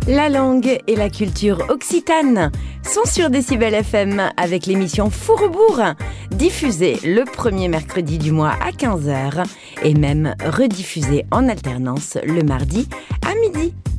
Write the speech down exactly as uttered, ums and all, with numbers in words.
La langue et la culture occitane sont sur Décibel F M avec l'émission Fourbourg, diffusée le premier mercredi du mois à quinze heures et même rediffusée en alternance le mardi à midi.